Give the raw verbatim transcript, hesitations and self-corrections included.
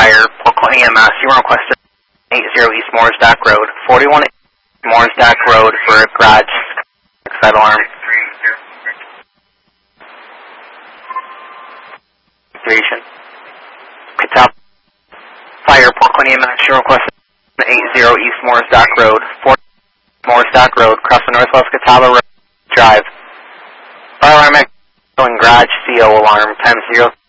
Fire, Portland E M S, you were requested eighty East Mooresdock Road, forty-one Mooresdock Road for a garage side alarm. Activation. Catawba Fire, Portland E M S, you were requested eighty East Mooresdock Road, forty Mooresdock Road, across the Northwest Catawba Road Drive. Fire alarm activating garage C O alarm, time zero.